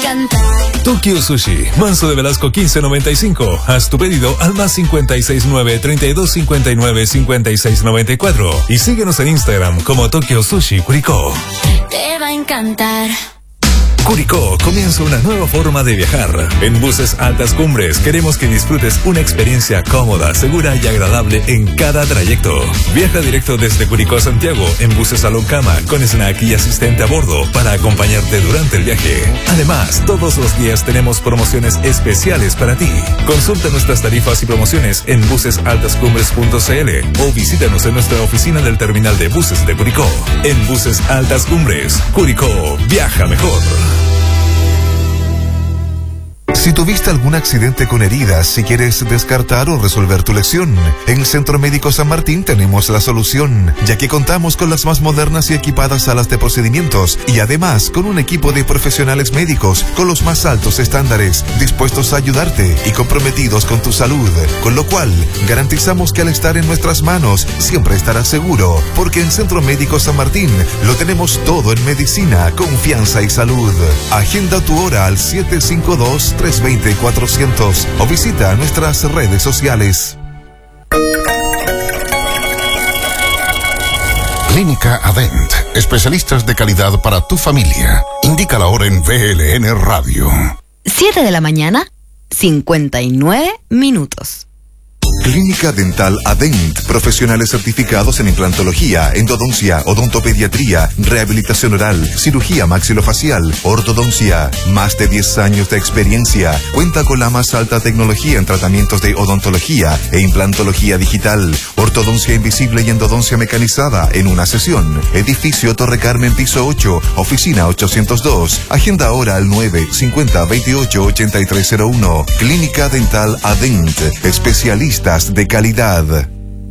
encantar. Tokyo Sushi, Manso de Velasco 1595. Haz tu pedido al más 569-3259-5694 y síguenos en Instagram como Tokyo Sushi Curicó. Te va a encantar. Curicó comienza una nueva forma de viajar. En Buses Altas Cumbres queremos que disfrutes una experiencia cómoda, segura y agradable en cada trayecto. Viaja directo desde Curicó a Santiago en buses Salón Cama con snack y asistente a bordo para acompañarte durante el viaje. Además, todos los días tenemos promociones especiales para ti. Consulta nuestras tarifas y promociones en busesaltascumbres.cl o visítanos en nuestra oficina del terminal de buses de Curicó. En Buses Altas Cumbres, Curicó, viaja mejor. Si tuviste algún accidente con heridas y quieres descartar o resolver tu lesión, en Centro Médico San Martín tenemos la solución, ya que contamos con las más modernas y equipadas salas de procedimientos y además con un equipo de profesionales médicos con los más altos estándares, dispuestos a ayudarte y comprometidos con tu salud, con lo cual garantizamos que al estar en nuestras manos siempre estarás seguro, porque en Centro Médico San Martín lo tenemos todo en medicina, confianza y salud. Agenda tu hora al 752-320-400 o visita nuestras redes sociales. Clínica Adent, especialistas de calidad para tu familia. Indica la hora en VLN Radio. 7 de la mañana, 59 minutos. Clínica Dental Adent, profesionales certificados en implantología, endodoncia, odontopediatría, rehabilitación oral, cirugía maxilofacial, ortodoncia. Más de 10 años de experiencia. Cuenta con la más alta tecnología en tratamientos de odontología e implantología digital, ortodoncia invisible y endodoncia mecanizada en una sesión. Edificio Torre Carmen, piso 8, oficina 802. Agenda ahora al 950-28-8301. Clínica Dental Adent, especialistas de calidad.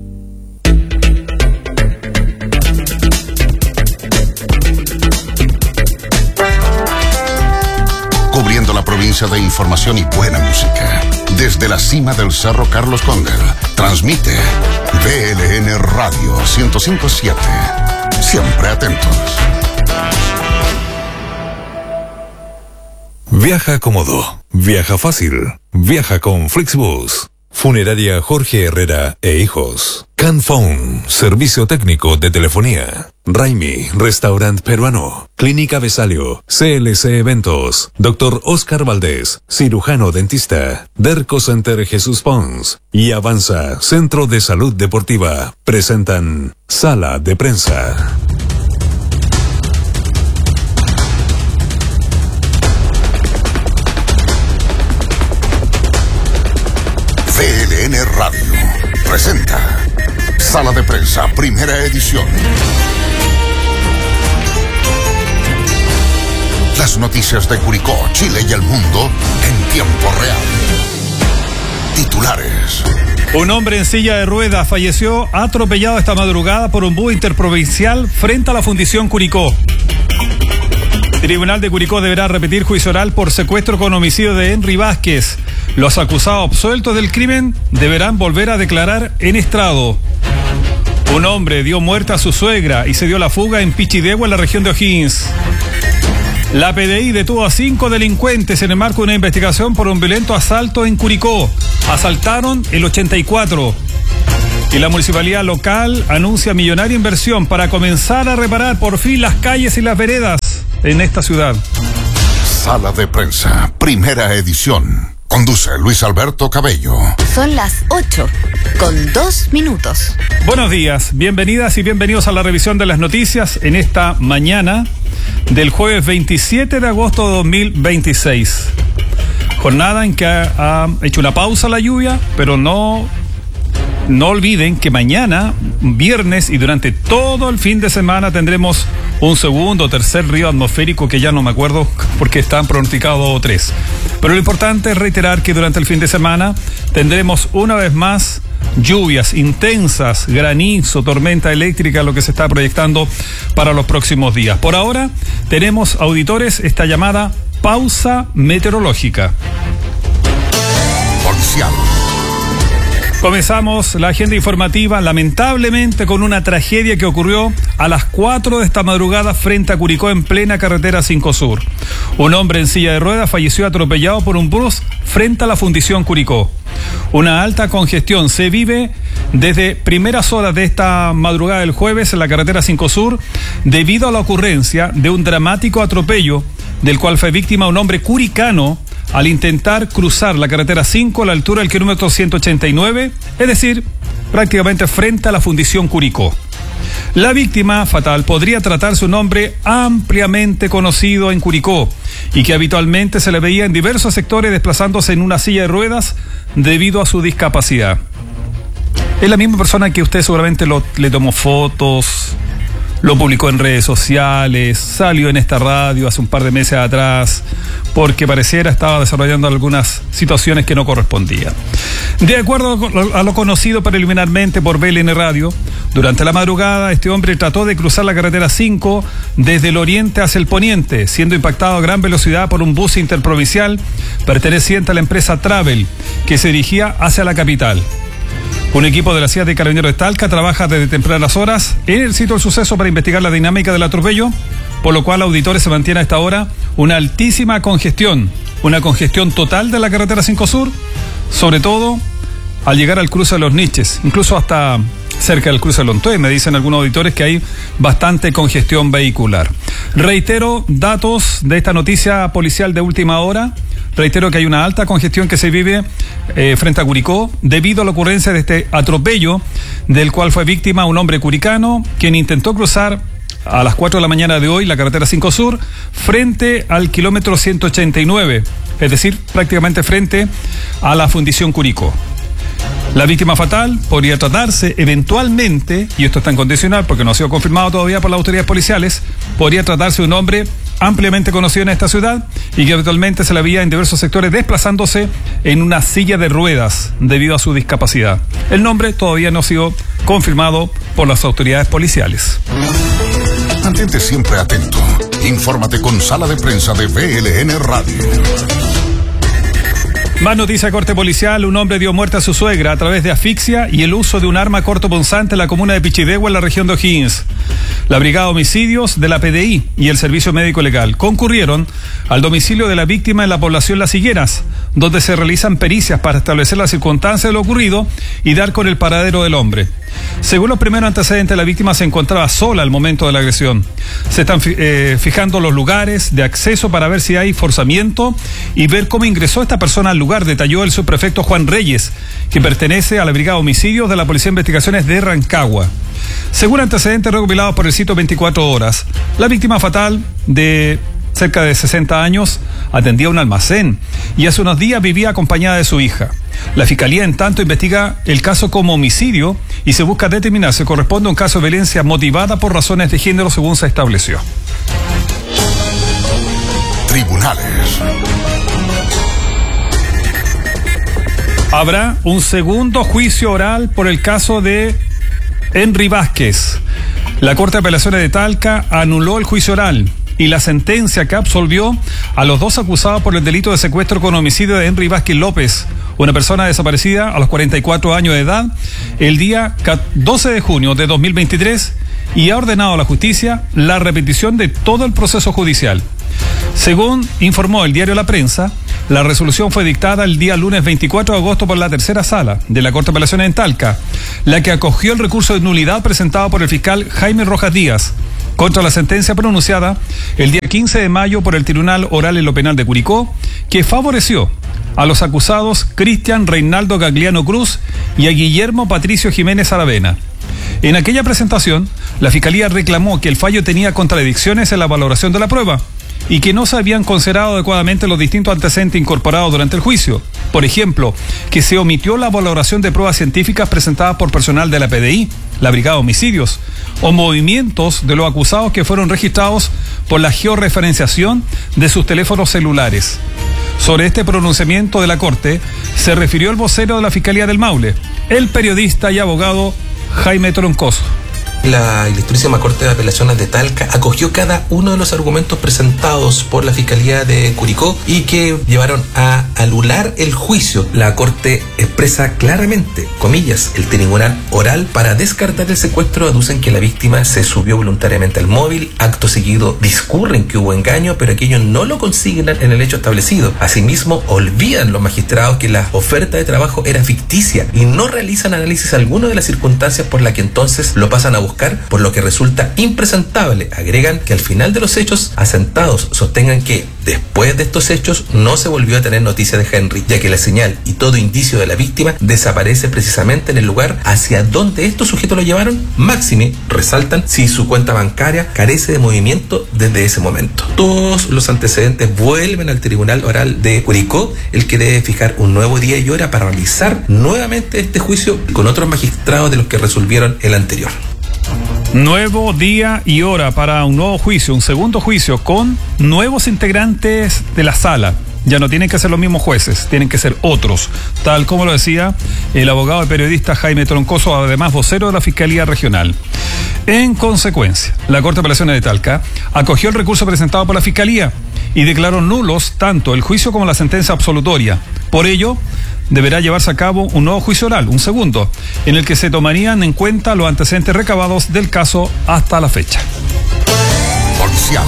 Cubriendo la provincia de información y buena música. Desde la cima del Cerro Carlos Cóndel, transmite VLN Radio 105.7. Siempre atentos. Viaja cómodo, viaja fácil, viaja con Flixbus. Funeraria Jorge Herrera e Hijos. Canphone, servicio técnico de telefonía. Raimi, restaurante peruano. Clínica Besalio, CLC Eventos. Dr. Oscar Valdés, cirujano dentista. Derco Center Jesús Pons y Avanza, Centro de Salud Deportiva. Presentan Sala de Prensa. VLN Radio presenta Sala de Prensa, primera edición. Las noticias de Curicó, Chile y el mundo en tiempo real. Titulares. Un hombre en silla de ruedas falleció atropellado esta madrugada por un bus interprovincial frente a la Fundición Curicó. Tribunal de Curicó deberá repetir juicio oral por secuestro con homicidio de Henry Vázquez. Los acusados absueltos del crimen deberán volver a declarar en estrado. Un hombre dio muerte a su suegra y se dio la fuga en Pichidegua, en la región de O'Higgins. La PDI detuvo a 5 delincuentes en el marco de una investigación por un violento asalto en Curicó. Asaltaron el 84. Y la municipalidad local anuncia millonaria inversión para comenzar a reparar por fin las calles y las veredas en esta ciudad. Sala de Prensa, primera edición. Conduce Luis Alberto Cabello. Son las 8:02. Buenos días, bienvenidas y bienvenidos a la revisión de las noticias en esta mañana del jueves 27 de agosto de 2026. Jornada en que ha hecho una pausa la lluvia, pero no olviden que mañana, viernes y durante todo el fin de semana tendremos un segundo o tercer río atmosférico que ya no me acuerdo porque están pronosticados 3. Pero lo importante es reiterar que durante el fin de semana tendremos una vez más lluvias intensas, granizo, tormenta eléctrica, lo que se está proyectando para los próximos días. Por ahora tenemos, auditores, esta llamada pausa meteorológica. Policial. Comenzamos la agenda informativa, lamentablemente, con una tragedia que ocurrió a las 4 de esta madrugada frente a Curicó, en plena carretera 5 Sur. Un hombre en silla de ruedas falleció atropellado por un bus frente a la Fundición Curicó. Una alta congestión se vive desde primeras horas de esta madrugada del jueves en la carretera 5 Sur, debido a la ocurrencia de un dramático atropello del cual fue víctima un hombre curicano al intentar cruzar la carretera 5 a la altura del kilómetro 189, es decir, prácticamente frente a la Fundición Curicó. La víctima fatal podría tratarse un hombre ampliamente conocido en Curicó y que habitualmente se le veía en diversos sectores desplazándose en una silla de ruedas debido a su discapacidad. Es la misma persona que usted seguramente le tomó fotos, lo publicó en redes sociales, salió en esta radio hace un par de meses atrás, porque pareciera estaba desarrollando algunas situaciones que no correspondían. De acuerdo a lo conocido preliminarmente por BLN Radio, durante la madrugada este hombre trató de cruzar la carretera 5 desde el oriente hacia el poniente, siendo impactado a gran velocidad por un bus interprovincial perteneciente a la empresa Travel, que se dirigía hacia la capital. Un equipo de la CIA de Carabineros de Talca trabaja desde tempranas horas en el sitio del suceso para investigar la dinámica del atropello, por lo cual, auditores, se mantiene a esta hora una altísima congestión, una congestión total de la carretera 5 Sur, sobre todo al llegar al cruce de los Niches, incluso hasta cerca del cruce de Lontué. Me dicen algunos auditores que hay bastante congestión vehicular. Reitero datos de esta noticia policial de última hora. Reitero que hay una alta congestión que se vive frente a Curicó debido a la ocurrencia de este atropello, del cual fue víctima un hombre curicano quien intentó cruzar a las 4 de la mañana de hoy la carretera 5 Sur frente al kilómetro 189, es decir, prácticamente frente a la Fundición Curicó. La víctima fatal podría tratarse eventualmente, y esto está en condicional porque no ha sido confirmado todavía por las autoridades policiales, podría tratarse de un hombre ampliamente conocido en esta ciudad y que habitualmente se le veía en diversos sectores desplazándose en una silla de ruedas debido a su discapacidad. El nombre todavía no ha sido confirmado por las autoridades policiales. Mantente siempre atento. Infórmate con Sala de Prensa de BLN Radio. Más noticia de corte policial. Un hombre dio muerte a su suegra a través de asfixia y el uso de un arma cortopunzante en la comuna de Pichidegua, en la región de O'Higgins. La Brigada de Homicidios de la PDI y el Servicio Médico Legal concurrieron al domicilio de la víctima en la población Las Higueras, donde se realizan pericias para establecer las circunstancias de lo ocurrido y dar con el paradero del hombre. Según los primeros antecedentes, la víctima se encontraba sola al momento de la agresión. Se están fijando los lugares de acceso para ver si hay forzamiento y ver cómo ingresó esta persona al lugar, detalló el subprefecto Juan Reyes, que pertenece a la Brigada de Homicidios de la Policía de Investigaciones de Rancagua. Según antecedentes recopilados por el sitio 24 Horas, la víctima fatal, de cerca de 60 años, atendía un almacén y hace unos días vivía acompañada de su hija. La Fiscalía, en tanto, investiga el caso como homicidio y se busca determinar si corresponde a un caso de violencia motivada por razones de género, según se estableció. Tribunales. Habrá un segundo juicio oral por el caso de Henry Vázquez. La Corte de Apelaciones de Talca anuló el juicio oral y la sentencia que absolvió a los dos acusados por el delito de secuestro con homicidio de Henry Vázquez López, una persona desaparecida a los 44 años de edad, el día 12 de junio de 2023, y ha ordenado a la justicia la repetición de todo el proceso judicial. Según informó el diario La Prensa, la resolución fue dictada el día lunes 24 de agosto por la tercera sala de la Corte de Apelaciones en Talca, la que acogió el recurso de nulidad presentado por el fiscal Jaime Rojas Díaz contra la sentencia pronunciada el día 15 de mayo por el Tribunal Oral en lo Penal de Curicó, que favoreció a los acusados Cristian Reinaldo Gagliano Cruz y a Guillermo Patricio Jiménez Aravena. En aquella presentación, la Fiscalía reclamó que el fallo tenía contradicciones en la valoración de la prueba y que no se habían considerado adecuadamente los distintos antecedentes incorporados durante el juicio. Por ejemplo, que se omitió la valoración de pruebas científicas presentadas por personal de la PDI, la Brigada de Homicidios, o movimientos de los acusados que fueron registrados por la georreferenciación de sus teléfonos celulares. Sobre este pronunciamiento de la Corte se refirió el vocero de la Fiscalía del Maule, el periodista y abogado Jaime Troncoso. La Ilustrísima Corte de Apelaciones de Talca acogió cada uno de los argumentos presentados por la Fiscalía de Curicó y que llevaron a anular el juicio. La Corte expresa claramente, comillas, el tribunal oral para descartar el secuestro aducen que la víctima se subió voluntariamente al móvil, acto seguido discurren que hubo engaño, pero aquello no lo consignan en el hecho establecido. Asimismo, olvidan los magistrados que la oferta de trabajo era ficticia y no realizan análisis alguno de las circunstancias por las que entonces lo pasan a buscar, por lo que resulta impresentable. Agregan que al final de los hechos asentados sostengan que después de estos hechos no se volvió a tener noticia de Henry, ya que la señal y todo indicio de la víctima desaparece precisamente en el lugar hacia donde estos sujetos lo llevaron. Máxime, resaltan, si su cuenta bancaria carece de movimiento desde ese momento. Todos los antecedentes vuelven al tribunal oral de Curicó, el que debe fijar un nuevo día y hora para realizar nuevamente este juicio con otros magistrados de los que resolvieron el anterior. Nuevo día y hora para un nuevo juicio, un segundo juicio con nuevos integrantes de la sala. Ya no tienen que ser los mismos jueces, tienen que ser otros, tal como lo decía el abogado y periodista Jaime Troncoso, además vocero de la Fiscalía Regional. En consecuencia, la Corte de Apelaciones de Talca acogió el recurso presentado por la Fiscalía y declaró nulos tanto el juicio como la sentencia absolutoria. Por ello, deberá llevarse a cabo un nuevo juicio oral, un segundo, en el que se tomarían en cuenta los antecedentes recabados del caso hasta la fecha. Policial.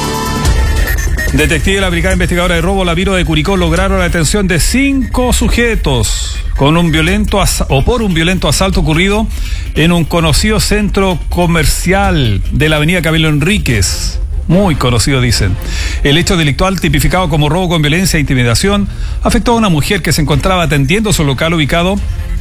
Detectives de la Brigada Investigadora de Robo Laviro de Curicó lograron la detención de 5 sujetos con un violento por un violento asalto ocurrido en un conocido centro comercial de la avenida Camilo Enríquez. Muy conocido, dicen. El hecho delictual, tipificado como robo con violencia e intimidación, afectó a una mujer que se encontraba atendiendo su local ubicado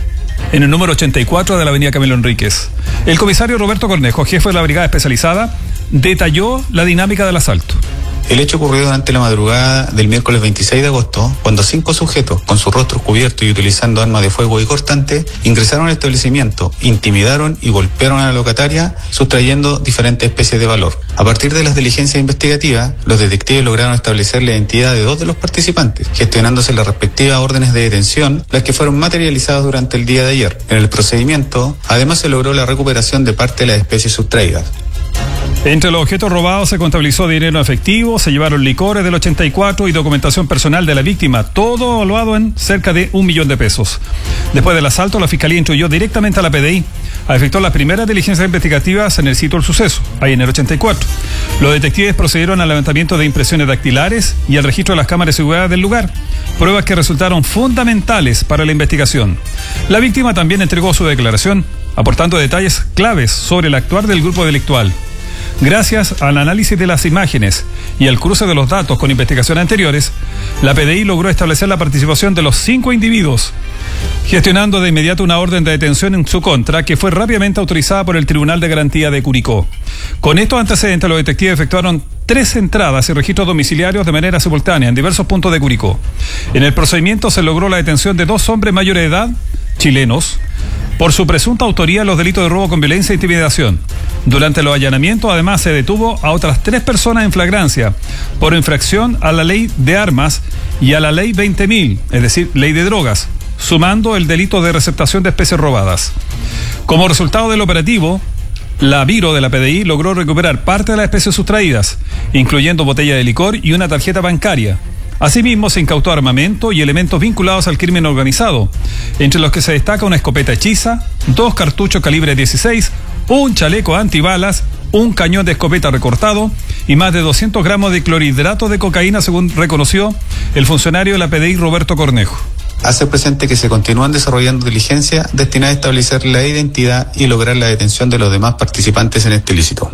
en el número 84 de la avenida Camilo Enríquez. El comisario Roberto Cornejo, jefe de la brigada especializada, detalló la dinámica del asalto. El hecho ocurrió durante la madrugada del miércoles 26 de agosto, cuando 5 sujetos, con sus rostros cubiertos y utilizando armas de fuego y cortantes, ingresaron al establecimiento, intimidaron y golpearon a la locataria, sustrayendo diferentes especies de valor. A partir de las diligencias investigativas, los detectives lograron establecer la identidad de 2 de los participantes, gestionándose las respectivas órdenes de detención, las que fueron materializadas durante el día de ayer. En el procedimiento, además se logró la recuperación de parte de las especies sustraídas. Entre los objetos robados se contabilizó dinero efectivo, se llevaron licores del 84 y documentación personal de la víctima, todo evaluado en cerca de 1 millón de pesos. Después del asalto, la Fiscalía instruyó directamente a la PDI a efectuar las primeras diligencias investigativas en el sitio del suceso, ahí en el 84. Los detectives procedieron al levantamiento de impresiones dactilares y al registro de las cámaras de seguridad del lugar, pruebas que resultaron fundamentales para la investigación. La víctima también entregó su declaración, aportando detalles claves sobre el actuar del grupo delictual. Gracias al análisis de las imágenes y al cruce de los datos con investigaciones anteriores, la PDI logró establecer la participación de los 5 individuos, gestionando de inmediato una orden de detención en su contra, que fue rápidamente autorizada por el Tribunal de Garantía de Curicó. Con estos antecedentes, los detectives efectuaron 3 entradas y registros domiciliarios de manera simultánea en diversos puntos de Curicó. En el procedimiento se logró la detención de 2 hombres mayores de edad, chilenos, por su presunta autoría en los delitos de robo con violencia e intimidación. Durante los allanamientos, además, se detuvo a otras 3 personas en flagrancia por infracción a la ley de armas y a la ley 20.000, es decir, ley de drogas, sumando el delito de receptación de especies robadas. Como resultado del operativo, la Biro de la PDI logró recuperar parte de las especies sustraídas, incluyendo botella de licor y una tarjeta bancaria. Asimismo, se incautó armamento y elementos vinculados al crimen organizado, entre los que se destaca una escopeta hechiza, 2 cartuchos calibre 16, un chaleco antibalas, un cañón de escopeta recortado y más de 200 gramos de clorhidrato de cocaína, según reconoció el funcionario de la PDI Roberto Cornejo. Hace presente que se continúan desarrollando diligencias destinadas a establecer la identidad y lograr la detención de los demás participantes en este ilícito.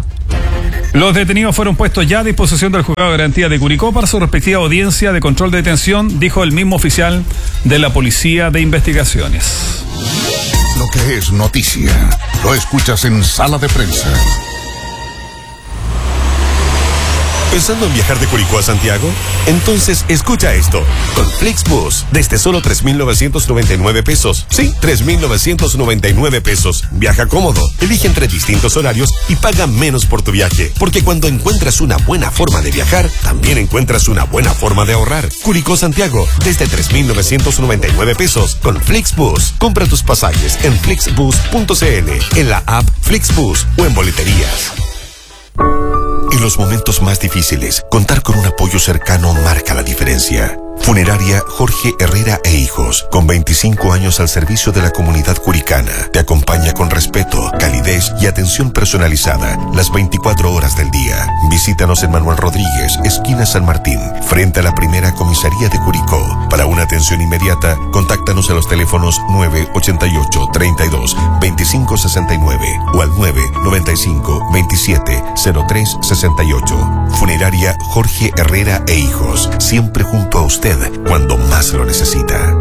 Los detenidos fueron puestos ya a disposición del Juzgado de Garantía de Curicó para su respectiva audiencia de control de detención, dijo el mismo oficial de la Policía de Investigaciones. Lo que es noticia, lo escuchas en Sala de Prensa. ¿Pensando en viajar de Curicó a Santiago? Entonces escucha esto. Con Flixbus, desde solo 3,999 pesos. Sí, 3,999 pesos. Viaja cómodo, elige entre distintos horarios y paga menos por tu viaje. Porque cuando encuentras una buena forma de viajar, también encuentras una buena forma de ahorrar. Curicó Santiago, desde 3,999 pesos. Con Flixbus, compra tus pasajes en flixbus.cl, en la app Flixbus o en boleterías. En los momentos más difíciles, contar con un apoyo cercano marca la diferencia. Funeraria Jorge Herrera e Hijos, con 25 años al servicio de la comunidad curicana. Te acompaña con respeto, calidez y atención personalizada las 24 horas del día. Visítanos en Manuel Rodríguez, esquina San Martín, frente a la primera comisaría de Curicó. Para una atención inmediata, contáctanos a los teléfonos 988 32 25 69 o al 995 27 03 68. Funeraria Jorge Herrera e Hijos, siempre junto a usted cuando más lo necesita.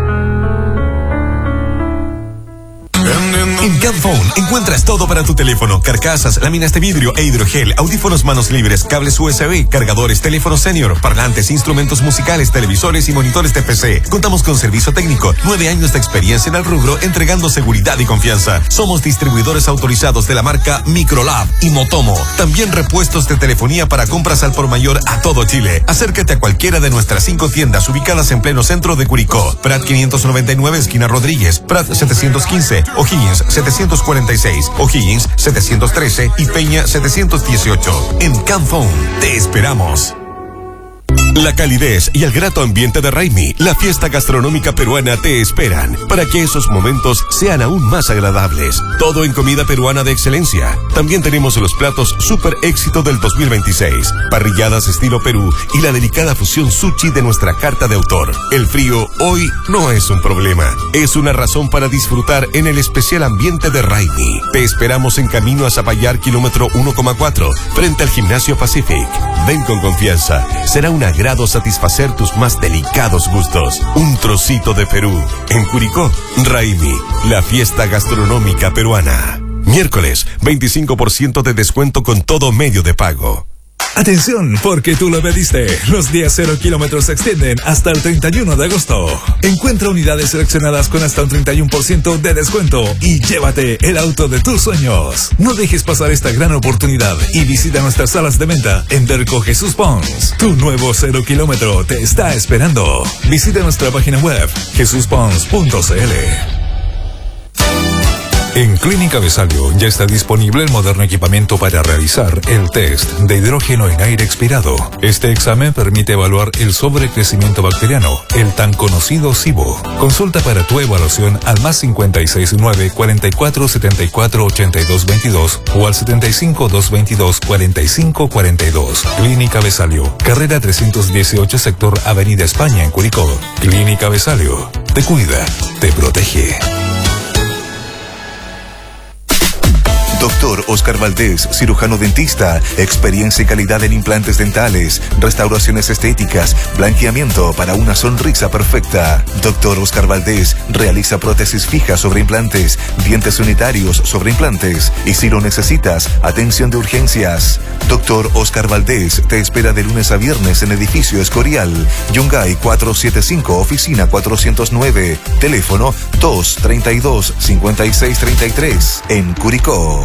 En Camphone encuentras todo para tu teléfono: carcasas, láminas de vidrio e hidrogel, audífonos manos libres, cables USB, cargadores, teléfonos senior, parlantes, instrumentos musicales, televisores y monitores de PC. Contamos con servicio técnico, 9 años de experiencia en el rubro, entregando seguridad y confianza. Somos distribuidores autorizados de la marca Microlab y Motomo. También repuestos de telefonía para compras al por mayor a todo Chile. Acércate a cualquiera de nuestras 5 tiendas ubicadas en pleno centro de Curicó: Prat 599, esquina Rodríguez; Prat 715, O'Higgins 746, O'Higgins 713 y Peña 718. En Camphone te esperamos. La calidez y el grato ambiente de Raimi, la fiesta gastronómica peruana, te esperan para que esos momentos sean aún más agradables. Todo en comida peruana de excelencia. También tenemos los platos super éxito del 2026, parrilladas estilo Perú y la delicada fusión sushi de nuestra carta de autor. El frío hoy no es un problema, es una razón para disfrutar en el especial ambiente de Raimi. Te esperamos en camino a Zapallar, kilómetro 1,4, frente al Gimnasio Pacific. Ven con confianza, será un agrado satisfacer tus más delicados gustos. Un trocito de Perú. En Curicó, Raimi, la fiesta gastronómica peruana. Miércoles, 25% de descuento con todo medio de pago. Atención, porque tú lo pediste. Los días 0 kilómetros se extienden hasta el 31 de agosto. Encuentra unidades seleccionadas con hasta un 31% de descuento y llévate el auto de tus sueños. No dejes pasar esta gran oportunidad y visita nuestras salas de venta en Derco Jesús Pons. Tu nuevo 0 kilómetro te está esperando. Visita nuestra página web jesuspons.cl. En Clínica Besalio ya está disponible el moderno equipamiento para realizar el test de hidrógeno en aire expirado. Este examen permite evaluar el sobrecrecimiento bacteriano, el tan conocido SIBO. Consulta para tu evaluación al +569 44 74 82 22 o al 75 222 45 42. Clínica Besalio, carrera 318, sector Avenida España, en Curicó. Clínica Besalio, te cuida, te protege. Doctor Oscar Valdés, cirujano dentista, experiencia y calidad en implantes dentales, restauraciones estéticas, blanqueamiento para una sonrisa perfecta. Doctor Oscar Valdés realiza prótesis fijas sobre implantes, dientes unitarios sobre implantes y, si lo necesitas, atención de urgencias. Doctor Oscar Valdés te espera de lunes a viernes en Edificio Escorial, Yungay 475, oficina 409, teléfono 232-5633, en Curicó.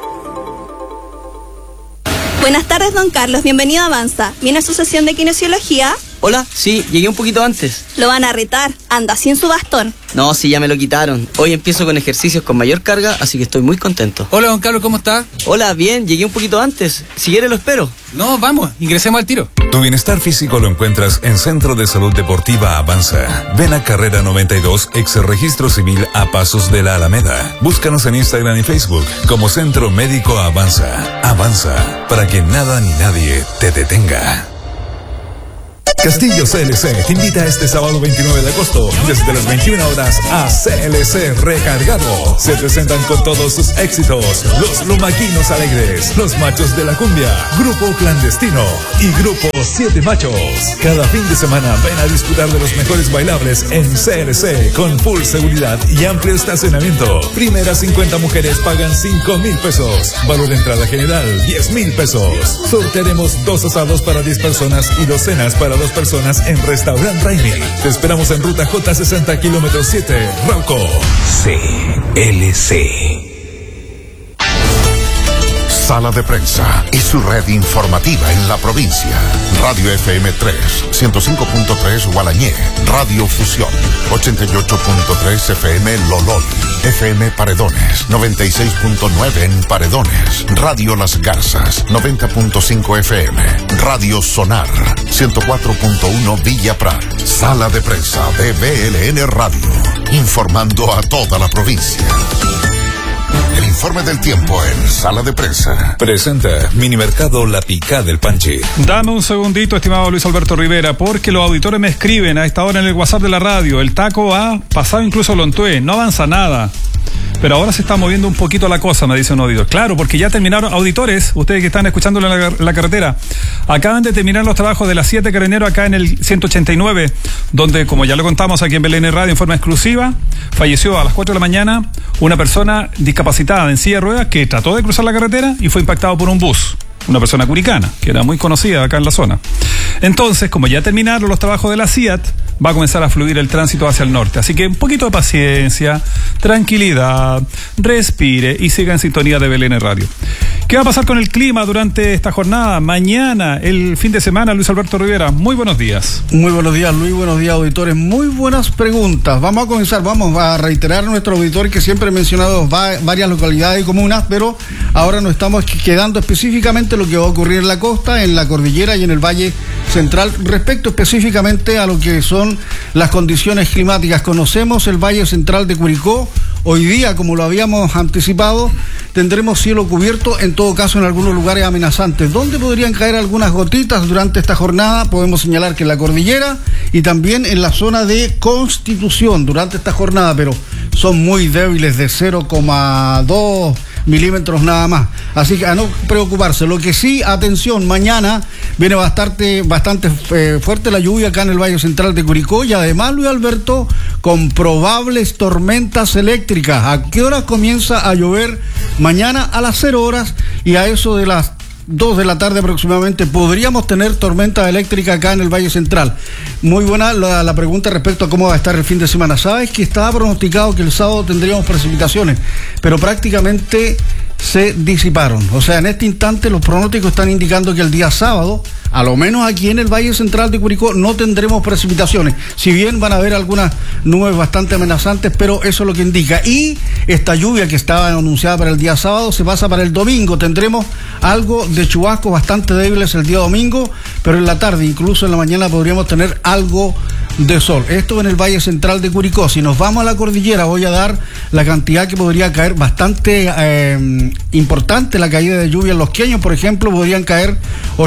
Buenas tardes, don Carlos. Bienvenido a Avanza. ¿Viene a su sesión de kinesiología? Hola, sí, llegué un poquito antes. Lo van a retar. Anda sin su bastón. No, sí, ya me lo quitaron. Hoy empiezo con ejercicios con mayor carga, así que estoy muy contento. Hola, don Carlos, ¿cómo está? Hola, bien, llegué un poquito antes. Si quiere lo espero. No, vamos, ingresemos al tiro. Tu bienestar físico lo encuentras en Centro de Salud Deportiva Avanza. Ven a Carrera 92, ex registro civil, a pasos de la Alameda. Búscanos en Instagram y Facebook como Centro Médico Avanza. Avanza, para que nada ni nadie te detenga. Castillo CLC te invita este sábado 29 de agosto desde las 21 horas a CLC Recargado. Se presentan con todos sus éxitos los Lumaquinos Alegres, los Machos de la Cumbia, Grupo Clandestino y Grupo 7 Machos. Cada fin de semana ven a disfrutar de los mejores bailables en CLC con full seguridad y amplio estacionamiento. Primeras 50 mujeres pagan 5,000 pesos. Valor de entrada general 10,000 pesos. Sortearemos 2 asados para 10 personas y 2 cenas para 2 personas en Restaurant Raimi. Te esperamos en ruta J60, kilómetro 7, Rauco. CLC. Sala de Prensa y su red informativa en la provincia. Radio FM 3, 105.3 Gualañé, Radio Fusión, 88.3 FM Lolol, FM Paredones, 96.9 en Paredones, Radio Las Garzas, 90.5 FM, Radio Sonar, 104.1 Villa Prat. Sala de Prensa de BLN Radio, informando a toda la provincia. El informe del tiempo en Sala de Prensa. Presenta Minimercado La Picá del Panchi. Dame un segundito, estimado Luis Alberto Rivera, porque los auditores me escriben a esta hora en el WhatsApp de la radio. El taco ha pasado incluso Lontué, no avanza nada. Pero ahora se está moviendo un poquito la cosa, me dice un auditor. Claro, porque ya terminaron, auditores, ustedes que están escuchando la carretera, acaban de terminar los trabajos de las 7 Carabineros acá en el 189, donde, como ya lo contamos aquí en BLN Radio en forma exclusiva, falleció a las 4 de la mañana una persona discapacitada en silla de ruedas que trató de cruzar la carretera y fue impactado por un bus. Una persona curicana, que era muy conocida acá en la zona. Entonces, como ya terminaron los trabajos de la CIAT, va a comenzar a fluir el tránsito hacia el norte. Así que un poquito de paciencia, tranquilidad, respire y siga en sintonía de BLN Radio. ¿Qué va a pasar con el clima durante esta jornada? Mañana, el fin de semana, Luis Alberto Rivera, muy buenos días. Muy buenos días, Luis, buenos días, auditores. Muy buenas preguntas. Vamos a comenzar, vamos a reiterar a nuestro auditor que siempre he mencionado varias localidades y comunas, pero ahora nos estamos quedando específicamente lo que va a ocurrir en la costa, en la cordillera y en el Valle Central, respecto específicamente a lo que son las condiciones climáticas. Conocemos el Valle Central de Curicó. Hoy día, como lo habíamos anticipado, tendremos cielo cubierto, en todo caso en algunos lugares amenazantes. ¿Dónde podrían caer algunas gotitas durante esta jornada? Podemos señalar que en la cordillera y también en la zona de Constitución durante esta jornada, pero son muy débiles, de 0,2 milímetros nada más. Así que a no preocuparse. Lo que sí, atención, mañana viene bastante fuerte la lluvia acá en el Valle Central de Curicó y además, Luis Alberto, con probables tormentas eléctricas. ¿A qué hora comienza a llover? Mañana a las 0 horas y a eso de las 2 de la tarde aproximadamente podríamos tener tormenta eléctrica acá en el Valle Central. Muy buena la pregunta respecto a cómo va a estar el fin de semana. Sabes que estaba pronosticado que el sábado tendríamos precipitaciones, pero prácticamente se disiparon. O sea, en este instante los pronósticos están indicando que el día sábado, a lo menos aquí en el Valle Central de Curicó, no tendremos precipitaciones. Si bien van a haber algunas nubes bastante amenazantes, pero eso es lo que indica. Y esta lluvia que estaba anunciada para el día sábado se pasa para el domingo. Tendremos algo de chubascos bastante débiles el día domingo, pero en la tarde, incluso en la mañana, podríamos tener algo de sol. Esto en el Valle Central de Curicó. Si nos vamos a la cordillera, voy a dar la cantidad que podría caer, bastante importante la caída de lluvia en Los Queños, por ejemplo, podrían caer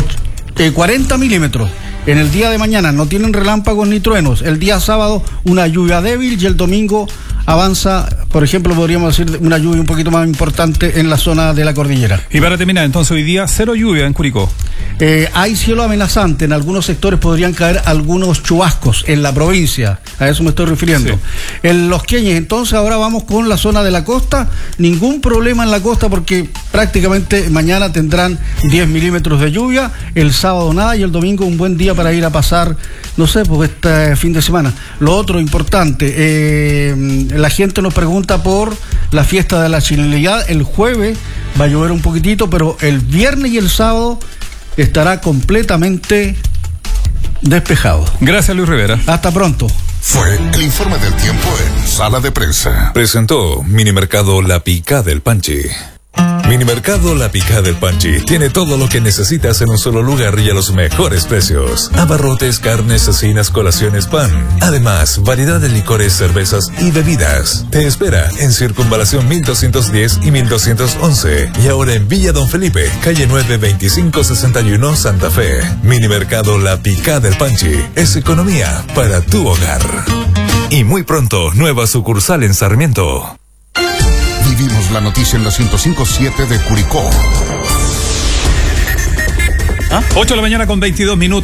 40 milímetros. En el día de mañana no tienen relámpagos ni truenos. El día sábado una lluvia débil y el domingo avanza, por ejemplo, podríamos decir una lluvia un poquito más importante en la zona de la cordillera. Y para terminar, entonces hoy día 0 lluvia en Curicó. Hay cielo amenazante, en algunos sectores podrían caer algunos chubascos en la provincia, a eso me estoy refiriendo. Sí. En Los Queñes, entonces ahora vamos con la zona de la costa, ningún problema en la costa porque prácticamente mañana tendrán 10 milímetros de lluvia, el sábado nada y el domingo un buen día para ir a pasar, no sé, pues este fin de semana. Lo otro importante, la gente nos pregunta por la fiesta de la chilenidad. El jueves va a llover un poquitito, pero el viernes y el sábado estará completamente despejado. Gracias, Luis Rivera. Hasta pronto. Fue el informe del tiempo en Sala de Prensa. Presentó Minimercado La Picá del Panchi. Minimercado La Picá del Panchi tiene todo lo que necesitas en un solo lugar y a los mejores precios. Abarrotes, carnes, cecinas, colaciones, pan. Además, variedad de licores, cervezas y bebidas. Te espera en Circunvalación 1210 y 1211. Y ahora en Villa Don Felipe, calle 9, 2561, Santa Fe. Minimercado La Picá del Panchi es economía para tu hogar. Y muy pronto, nueva sucursal en Sarmiento. Vivimos la noticia en la 105.7 de Curicó. 8 de la mañana con 22 minutos.